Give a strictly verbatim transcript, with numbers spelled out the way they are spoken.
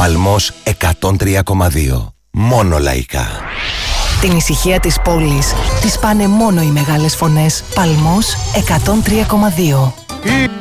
Παλμός εκατόν τρία κόμμα δύο. Μόνο λαϊκά. Την ησυχία της πόλης τις πάνε μόνο οι μεγάλες φωνές. Παλμός εκατόν τρία κόμμα δύο.